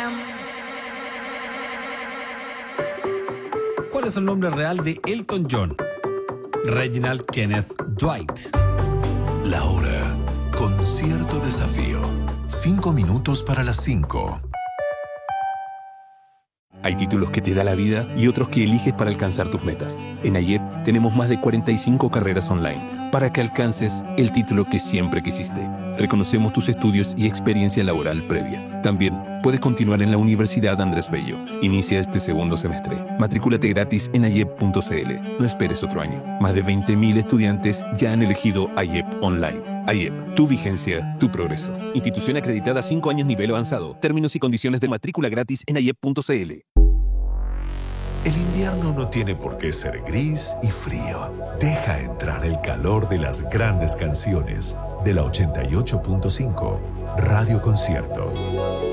¿Cuál es el nombre real de Elton John? Reginald Kenneth Dwight. La hora con cierto desafío. 5 minutos para las 5. Hay títulos que te da la vida y otros que eliges para alcanzar tus metas. En AYEP tenemos más de 45 carreras online para que alcances el título que siempre quisiste. Reconocemos tus estudios y experiencia laboral previa. También puedes continuar en la Universidad Andrés Bello. Inicia este segundo semestre. Matrículate gratis en ayep.cl. No esperes otro año. Más de 20.000 estudiantes ya han elegido AYEP Online. AYEP, tu vigencia, tu progreso. Institución acreditada 5 años nivel avanzado. Términos y condiciones de matrícula gratis en ayep.cl. El invierno no tiene por qué ser gris y frío. Deja entrar el calor de las grandes canciones de la 88.5 Radio Concierto.